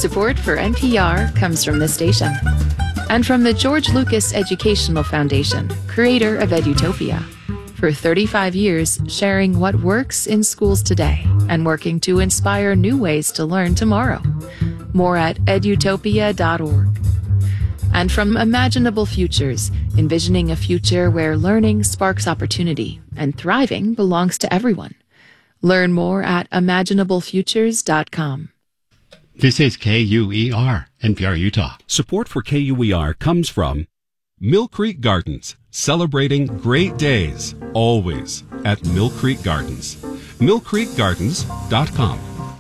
Support for NPR comes from this station and from the George Lucas Educational Foundation, creator of Edutopia. For 35 years, sharing what works in schools today and working to inspire new ways to learn tomorrow. More at edutopia.org. And from Imaginable Futures, envisioning a future where learning sparks opportunity and thriving belongs to everyone. Learn more at imaginablefutures.com. This is KUER, NPR Utah. Support for KUER comes from Mill Creek Gardens, celebrating great days, always, at Mill Creek Gardens. millcreekgardens.com.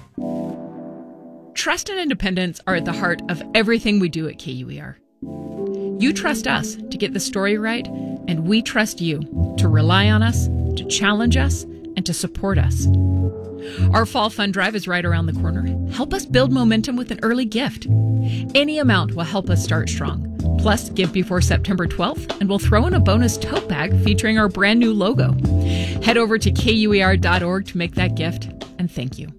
Trust and independence are at the heart of everything we do at KUER. You trust us to get the story right, and we trust you to rely on us, to challenge us, and to support us. Our Fall Fund Drive is right around the corner. Help us build momentum with an early gift. Any amount will help us start strong. Plus, give before September 12th, and we'll throw in a bonus tote bag featuring our brand new logo. Head over to KUER.org to make that gift, and thank you.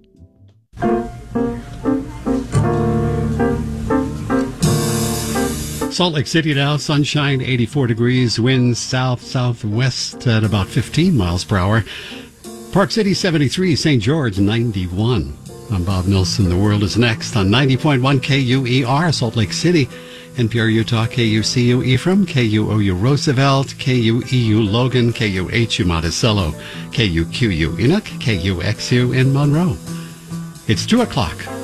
Salt Lake City now, sunshine, 84 degrees, winds south-southwest at about 15 miles per hour. Park City, 73, St. George, 91. I'm Bob Nilsson. The World is Next on 90.1 KUER, Salt Lake City, NPR Utah, KUCU Ephraim, KUOU Roosevelt, KUEU Logan, KUHU Monticello, KUQU Enoch, KUXU in Monroe. It's 2 o'clock.